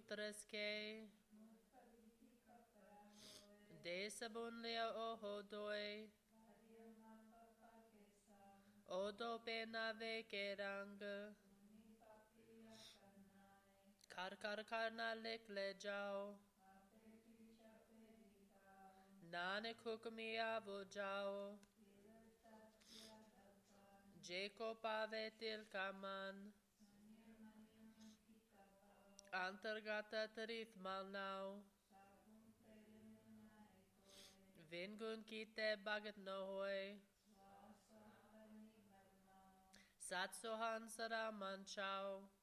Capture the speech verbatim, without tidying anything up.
utreske. De sabun lea ohodoi. Odo pena vekerang. Kar kar karna lek lejao. Nane kukumi avojao. Jacob avetil kaman. Antargata tarith malnau. Vingun kite bagat nohoi. Satsohan saramanchao.